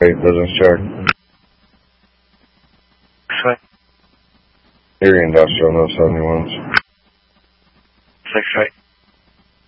business check. Right. Erie Industrial, no 71s. 6 right.